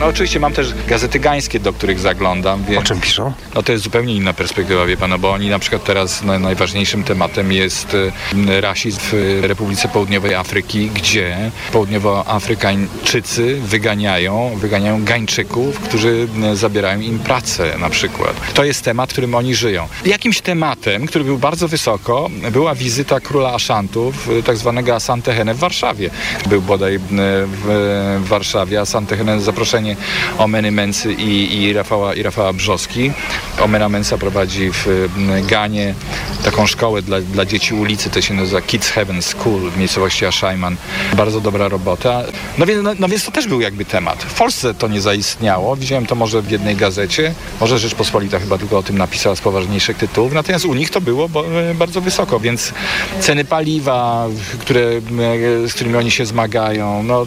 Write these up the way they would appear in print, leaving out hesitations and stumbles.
No oczywiście mam też gazety gańskie, do których zaglądam. Więc, o czym piszą? No to jest zupełnie inna perspektywa, wie pan, no bo oni na przykład teraz najważniejszym tematem jest rasizm w Republice Południowej Afryki, gdzie południowoafrykańczycy wyganiają Gańczyków, którzy zabierają im pracę na przykład. To jest temat, którym oni żyją. Jakimś tematem, który był bardzo wysoko, była wizyta króla Aszantów, tak zwanego Asantehene w Warszawie. Był bodaj w Warszawie Asantehene, zaproszenie Omeny Mensy i Rafała Brzoski. Omena Mensa prowadzi w Ganie taką szkołę dla dzieci ulicy, to się nazywa Kids Heaven School w miejscowości Ashaiman. Bardzo dobra robota. No więc to też był jakby temat. W Polsce to nie zaistniało. Widziałem to może w jednej gazecie. Może Rzeczpospolita chyba tylko o tym napisała z poważniejszych tytułów. Natomiast u nich to było bardzo wysoko, więc ceny paliwa, z którymi oni się zmagają, no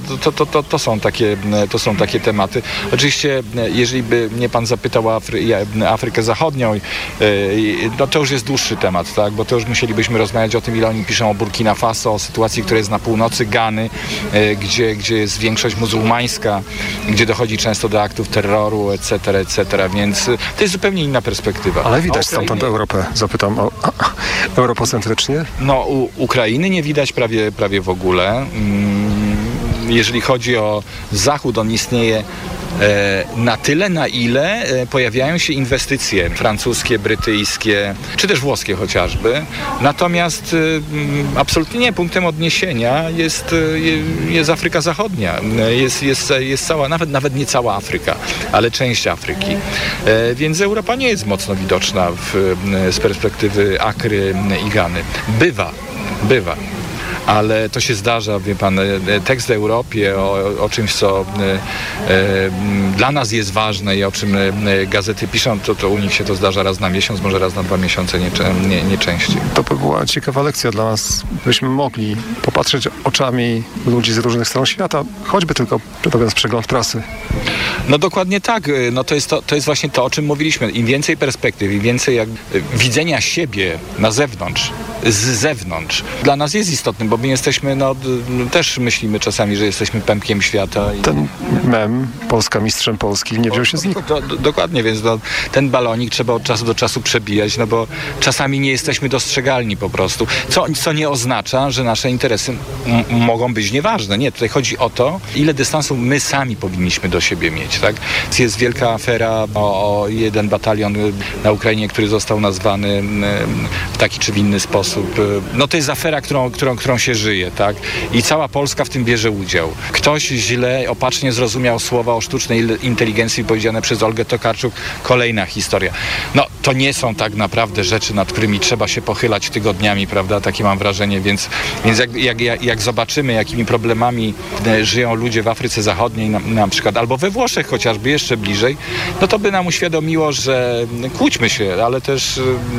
to są takie tematy. Oczywiście, jeżeli by mnie pan zapytał o Afrykę Zachodnią, no to już jest dłuższy temat, tak? Bo to już musielibyśmy rozmawiać o tym, ile oni piszą o Burkina Faso, o sytuacji, która jest na północy Gany, gdzie jest większość muzułmańska, gdzie dochodzi często do aktów terroru, etc., więc to jest zupełnie inna perspektywa. Ale widać stamtąd Europę, zapytam europocentrycznie? No, Ukrainy nie widać prawie w ogóle. Jeżeli chodzi o Zachód, on istnieje na tyle, na ile pojawiają się inwestycje francuskie, brytyjskie, czy też włoskie chociażby. Natomiast absolutnie nie, punktem odniesienia jest Afryka Zachodnia. Jest cała, nawet nie cała Afryka, ale część Afryki. Więc Europa nie jest mocno widoczna z perspektywy Akry i Gany. Bywa. Ale to się zdarza, wie pan, tekst w Europie o czymś, co dla nas jest ważne i o czym gazety piszą, to u nich się to zdarza raz na miesiąc, może raz na 2 miesiące, nie częściej. To by była ciekawa lekcja dla nas, byśmy mogli popatrzeć oczami ludzi z różnych stron świata, choćby tylko robiąc przegląd prasy. No dokładnie tak. No to jest właśnie to, o czym mówiliśmy. Im więcej perspektyw, im więcej widzenia siebie na zewnątrz, z zewnątrz, dla nas jest istotny, bo my jesteśmy, też myślimy czasami, że jesteśmy pępkiem świata. Ten mem, Polska mistrzem Polski, nie wziął się z nich. Dokładnie, więc ten balonik trzeba od czasu do czasu przebijać, no bo czasami nie jesteśmy dostrzegalni po prostu. Co nie oznacza, że nasze interesy mogą być nieważne. Nie, tutaj chodzi o to, ile dystansu my sami powinniśmy do siebie mieć, tak? Jest wielka afera o jeden batalion na Ukrainie, który został nazwany w taki czy w inny sposób. No to jest afera, którą się żyje, tak? I cała Polska w tym bierze udział. Ktoś źle, opacznie zrozumiał słowa o sztucznej inteligencji powiedziane przez Olgę Tokarczuk. Kolejna historia. No to nie są tak naprawdę rzeczy, nad którymi trzeba się pochylać tygodniami, prawda? Takie mam wrażenie, więc jak zobaczymy, jakimi problemami żyją ludzie w Afryce Zachodniej na przykład, albo we Włoszech chociażby, jeszcze bliżej, no to by nam uświadomiło, że kłóćmy się, ale też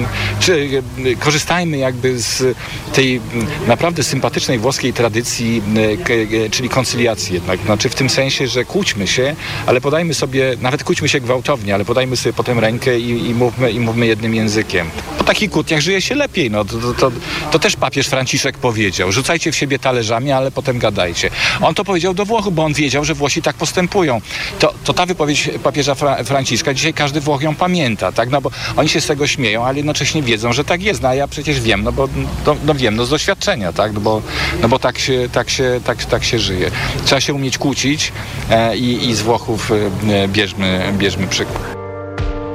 korzystajmy jakby z tej naprawdę sympatycznej włoskiej tradycji, czyli koncyliacji jednak. Znaczy w tym sensie, że kłóćmy się, ale podajmy sobie, nawet kłóćmy się gwałtownie, ale podajmy sobie potem rękę i mówmy jednym językiem. Po takich kłótniach żyje się lepiej. No, to też papież Franciszek powiedział. Rzucajcie w siebie talerzami, ale potem gadajcie. On to powiedział do Włoch, bo on wiedział, że Włosi tak postępują. To ta wypowiedź papieża Franciszka, dzisiaj każdy Włoch ją pamięta, tak? No bo oni się z tego śmieją, ale jednocześnie wiedzą, że tak jest. No a ja przecież wiem, wiem z doświadczenia, tak? No bo tak się żyje. Trzeba się umieć kłócić i z Włochów bierzmy przykład.